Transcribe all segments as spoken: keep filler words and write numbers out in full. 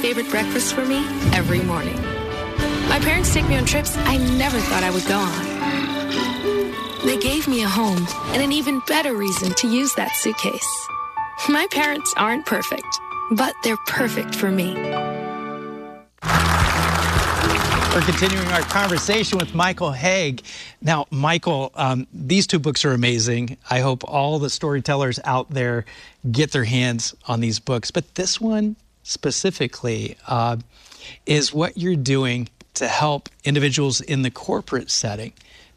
favorite breakfast for me every morning. My parents take me on trips I never thought I would go on. They gave me a home and an even better reason to use that suitcase. My parents aren't perfect, but they're perfect for me. We're continuing our conversation with Michael Hauge. Now, Michael, um, these two books are amazing. I hope all the storytellers out there get their hands on these books. But this one specifically uh, is what you're doing to help individuals in the corporate setting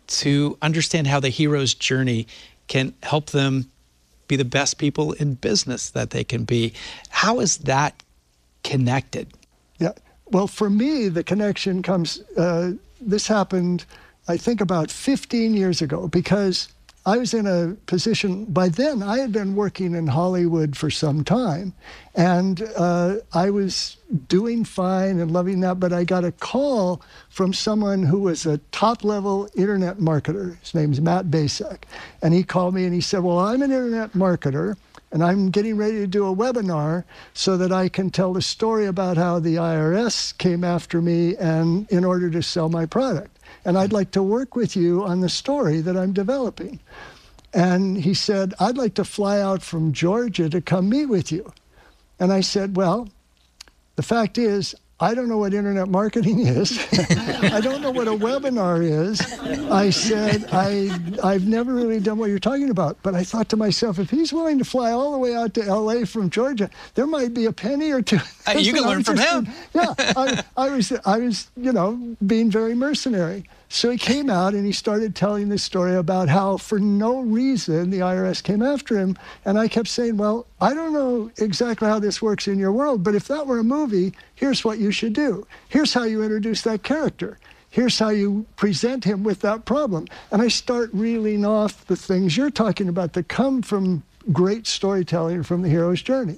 to understand how the hero's journey can help them be the best people in business that they can be. How is that connected? Yeah. Well, for me, the connection comes, uh, this happened, I think, about fifteen years ago, because I was in a position, by then I had been working in Hollywood for some time, and uh, I was doing fine and loving that, but I got a call from someone who was a top-level internet marketer. His name's Matt Basek, and he called me and he said, well, I'm an internet marketer, and I'm getting ready to do a webinar so that I can tell the story about how the I R S came after me and in order to sell my product. And I'd like to work with you on the story that I'm developing. And he said, I'd like to fly out from Georgia to come meet with you. And I said, well, the fact is, I don't know what internet marketing is. I don't know what a webinar is. I said, I, I've never really done what you're talking about. But I thought to myself, if he's willing to fly all the way out to L A from Georgia, there might be a penny or two. Uh, you can learn from him. Yeah, I, I was, I was, you know, being very mercenary. So he came out and he started telling this story about how, for no reason, the I R S came after him. And I kept saying, well, I don't know exactly how this works in your world, but if that were a movie, here's what you should do. Here's how you introduce that character. Here's how you present him with that problem. And I start reeling off the things you're talking about that come from great storytelling from the hero's journey.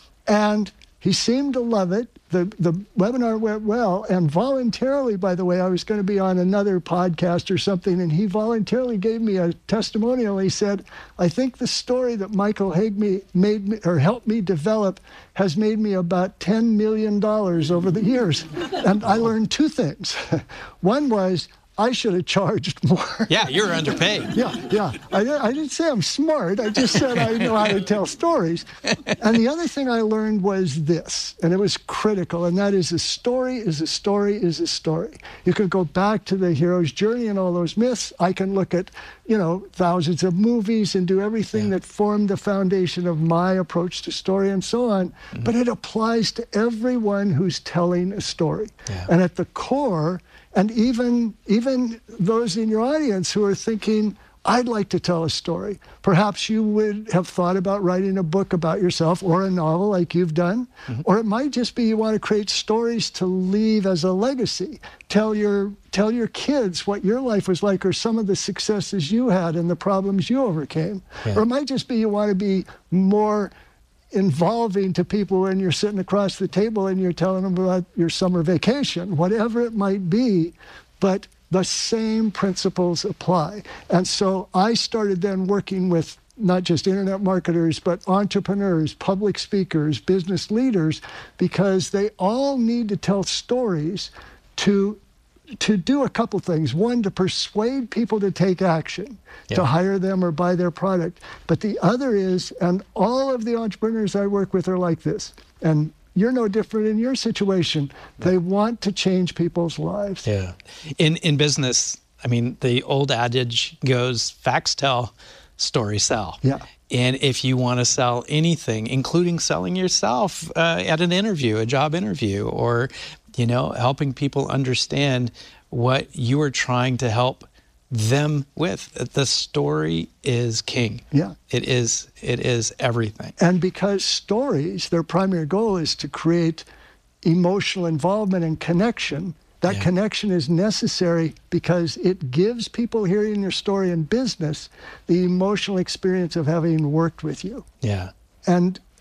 And he seemed to love it. The, the webinar went well, and voluntarily, by the way, I was going to be on another podcast or something, and he voluntarily gave me a testimonial. He said, I think the story that Michael Hauge me, made me, or helped me develop has made me about ten million dollars over the years. And I learned two things. One was, I should have charged more. Yeah, you're underpaid. yeah, yeah. I, I didn't say I'm smart. I just said I know how to tell stories. And the other thing I learned was this, and it was critical, and that is a story is a story is a story. You can go back to the hero's journey and all those myths. I can look at, you know, thousands of movies and do everything yeah. that formed the foundation of my approach to story and so on. Mm-hmm. But it applies to everyone who's telling a story. Yeah. And at the core, and even, even those in your audience who are thinking, I'd like to tell a story. Perhaps you would have thought about writing a book about yourself or a novel like you've done. Mm-hmm. Or it might just be you want to create stories to leave as a legacy. Tell your, tell your kids what your life was like or some of the successes you had and the problems you overcame. Yeah. Or it might just be you want to be more involving to people when you're sitting across the table and you're telling them about your summer vacation, whatever it might be, but the same principles apply. And so I started then working with not just internet marketers, but entrepreneurs, public speakers, business leaders, because they all need to tell stories to to do a couple things. One, to persuade people to take action, yeah. to hire them or buy their product. But the other is, and all of the entrepreneurs I work with are like this, and you're no different in your situation. Yeah. They want to change people's lives. Yeah. In in business, I mean, the old adage goes, facts tell, stories sell. Yeah. And if you want to sell anything, including selling yourself uh, at an interview, a job interview, or you know, helping people understand what you are trying to help them with. The story is king. Yeah. It is, it is everything. And because stories, their primary goal is to create emotional involvement and connection, that yeah. connection is necessary because it gives people hearing your story in business the emotional experience of having worked with you. Yeah. And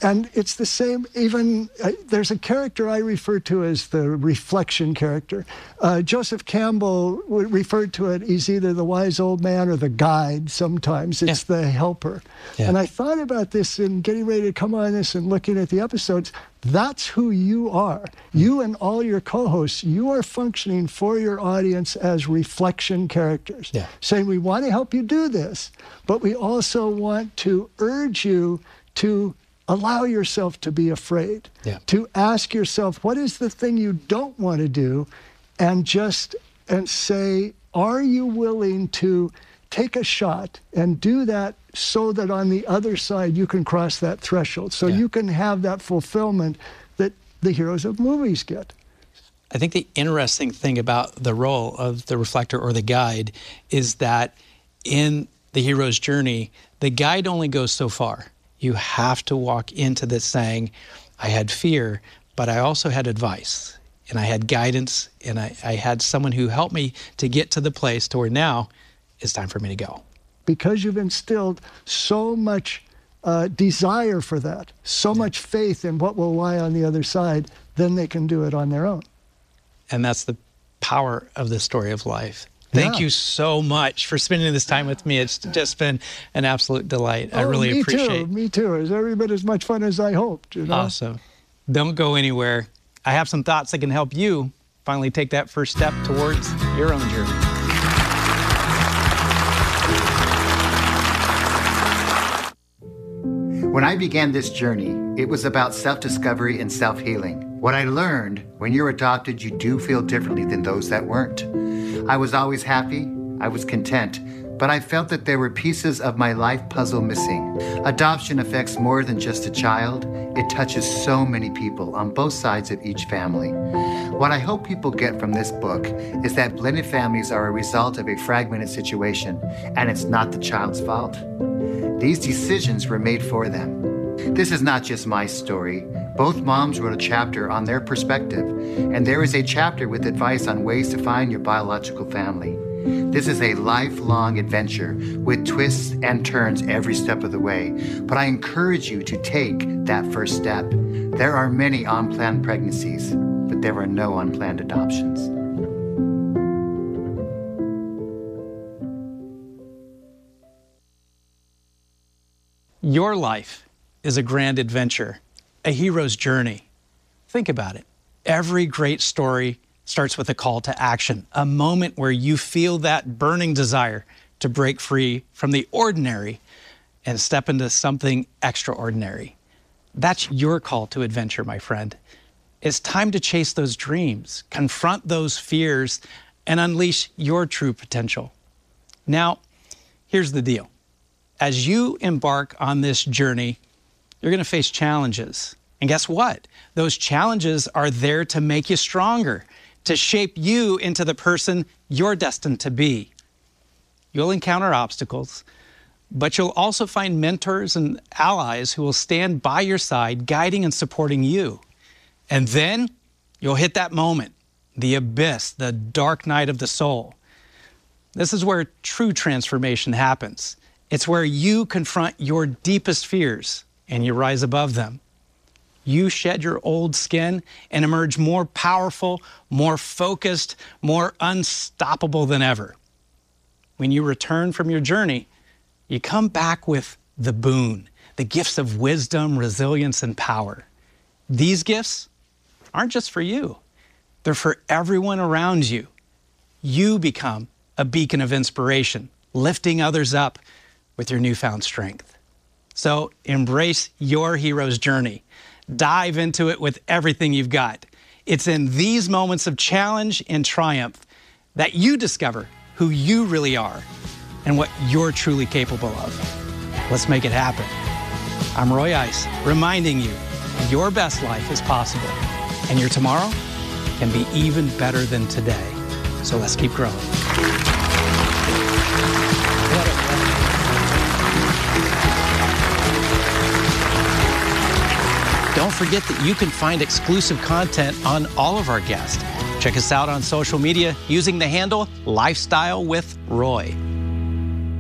And it's the same, even, uh, there's a character I refer to as the reflection character. Uh, Joseph Campbell referred to it, he's either the wise old man or the guide sometimes. It's yeah. the helper. Yeah. And I thought about this in getting ready to come on this and looking at the episodes. That's who you are. You and all your co-hosts, you are functioning for your audience as reflection characters. Yeah. Saying, we want to help you do this, but we also want to urge you to allow yourself to be afraid, yeah. to ask yourself, what is the thing you don't want to do? And just, and say, are you willing to take a shot and do that so that on the other side you can cross that threshold, so yeah. you can have that fulfillment that the heroes of movies get. I think the interesting thing about the role of the reflector or the guide is that in the hero's journey, the guide only goes so far. You have to walk into this saying, I had fear, but I also had advice, and I had guidance, and I, I had someone who helped me to get to the place to where now it's time for me to go. Because you've instilled so much uh, desire for that, so much faith in what will lie on the other side, then they can do it on their own. And that's the power of the story of life. Thank yeah. you so much for spending this time with me. It's just been an absolute delight. Oh, I really me appreciate it. Me too. It was every bit as much fun as I hoped. You know? Awesome. Don't go anywhere. I have some thoughts that can help you finally take that first step towards your own journey. When I began this journey, it was about self-discovery and self-healing. What I learned, when you're adopted, you do feel differently than those that weren't. I was always happy, I was content, but I felt that there were pieces of my life puzzle missing. Adoption affects more than just a child. It touches so many people on both sides of each family. What I hope people get from this book is that blended families are a result of a fragmented situation, and it's not the child's fault. These decisions were made for them. This is not just my story. Both moms wrote a chapter on their perspective, and there is a chapter with advice on ways to find your biological family. This is a lifelong adventure with twists and turns every step of the way, but I encourage you to take that first step. There are many unplanned pregnancies, but there are no unplanned adoptions. Your life is a grand adventure, a hero's journey. Think about it. Every great story starts with a call to action, a moment where you feel that burning desire to break free from the ordinary and step into something extraordinary. That's your call to adventure, my friend. It's time to chase those dreams, confront those fears, and unleash your true potential. Now, here's the deal. As you embark on this journey, you're going to face challenges. And guess what? Those challenges are there to make you stronger, to shape you into the person you're destined to be. You'll encounter obstacles, but you'll also find mentors and allies who will stand by your side, guiding and supporting you. And then you'll hit that moment, the abyss, the dark night of the soul. This is where true transformation happens. It's where you confront your deepest fears and you rise above them. You shed your old skin and emerge more powerful, more focused, more unstoppable than ever. When you return from your journey, you come back with the boon, the gifts of wisdom, resilience, and power. These gifts aren't just for you. They're for everyone around you. You become a beacon of inspiration, lifting others up with your newfound strength. So embrace your hero's journey. Dive into it with everything you've got. It's in these moments of challenge and triumph that you discover who you really are and what you're truly capable of. Let's make it happen. I'm Roy Ice, reminding you your best life is possible and your tomorrow can be even better than today. So let's keep growing. Don't forget that you can find exclusive content on all of our guests. Check us out on social media using the handle Lifestyle with Roy.